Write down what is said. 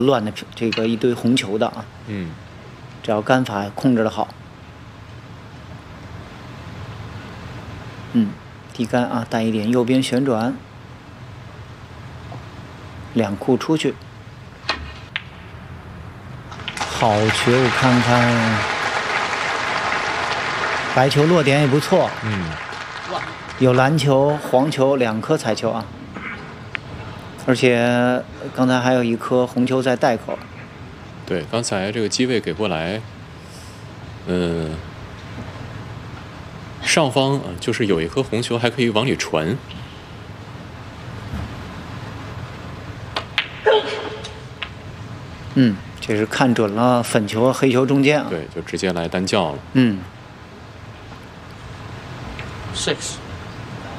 乱的这个一堆红球的啊。只要杆法控制的好。低杆啊，带一点右边旋转，两库出去。好球，看看白球落点也不错。有蓝球、黄球2颗彩球啊，而且刚才还有1颗红球在袋口。 对，刚才这个机位给过来，上方就是有1颗红球还可以往里传。 这是看准了粉球和黑球中间啊。 对，就直接来单叫了。 6